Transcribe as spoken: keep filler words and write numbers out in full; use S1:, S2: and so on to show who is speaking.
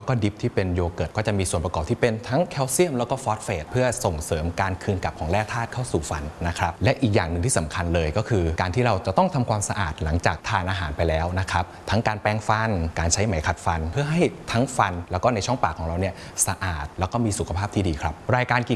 S1: ก็ดิฟที่เป็นโยเกิร์ตก็จะมีส่วนประกอบที่เป็นทั้งแคลเซียมแล้วก็ฟอสเฟตเพื่อส่งเสริมการคืนกลับของแร่ธาตุเข้าสู่ฟันนะครับและอีกอย่างหนึ่งที่สำคัญเลยก็คือการที่เราจะต้องทำความสะอาดหลังจากทานอาหารไปแล้วนะครับทั้งการแปรงฟันการใช้ไหมขัดฟันเพื่อให้ทั้งฟันแล้วก็ในช่องปากของเราเนี่ยสะอาดแล้วก็มีสุขภาพที่ดีครับรายการ